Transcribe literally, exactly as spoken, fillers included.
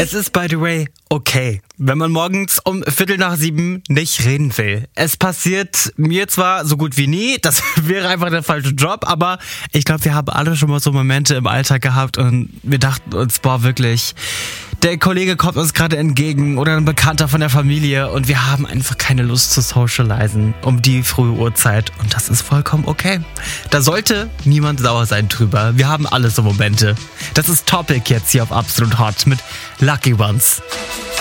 Es ist, by the way, okay, wenn man morgens um Viertel nach sieben nicht reden will. Es passiert mir zwar so gut wie nie, das wäre einfach der falsche Job, aber ich glaube, wir haben alle schon mal so Momente im Alltag gehabt und wir dachten uns, boah, wirklich, der Kollege kommt uns gerade entgegen oder ein Bekannter von der Familie und wir haben einfach keine Lust zu socialisen um die frühe Uhrzeit und das ist vollkommen okay. Da sollte niemand sauer sein drüber. Wir haben alle so Momente. Das ist Topic jetzt hier auf Absolut Hot mit Lucky Ones.